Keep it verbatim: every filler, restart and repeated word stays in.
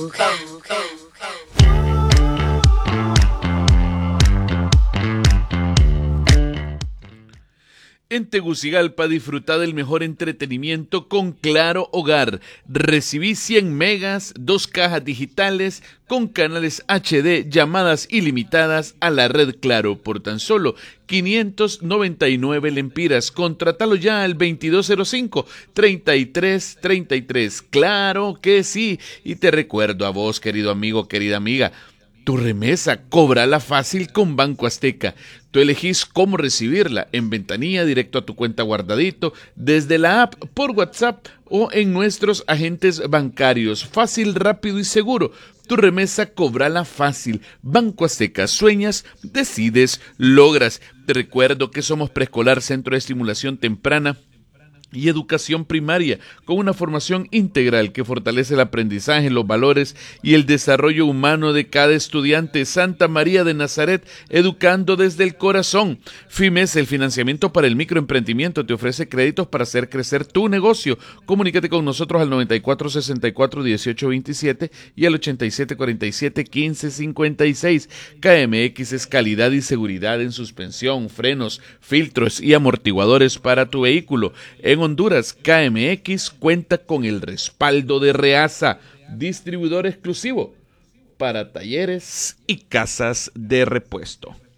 En Tegucigalpa disfruta del mejor entretenimiento con Claro Hogar. Recibí cien megas, dos cajas digitales con canales H D, llamadas ilimitadas a la red Claro por tan solo quinientos noventa y nueve lempiras. Contratalo ya al veintidós cero cinco, treinta y tres treinta y tres. Claro que sí. Y te recuerdo a vos, querido amigo, querida amiga, tu remesa, cóbrala fácil con Banco Azteca. Tú elegís cómo recibirla, en ventanilla, directo a tu cuenta guardadito, desde la app, por WhatsApp o en nuestros agentes bancarios. Fácil, rápido y seguro. Tu remesa, cóbrala fácil. Banco Azteca, sueñas, decides, logras. Te recuerdo que somos Preescolar, Centro de Estimulación Temprana y Educación Primaria, con una formación integral que fortalece el aprendizaje, los valores y el desarrollo humano de cada estudiante. Santa María de Nazaret, educando desde el corazón. FIMES, el financiamiento para el microemprendimiento, te ofrece créditos para hacer crecer tu negocio. Comunícate con nosotros al noventa y cuatro sesenta y cuatro dieciocho veintisiete y al ochenta y siete cuarenta y siete quince cincuenta y seis. K M X es calidad y seguridad en suspensión, frenos, filtros y amortiguadores para tu vehículo. En Honduras, K M X cuenta con el respaldo de Reasa, distribuidor exclusivo para talleres y casas de repuesto.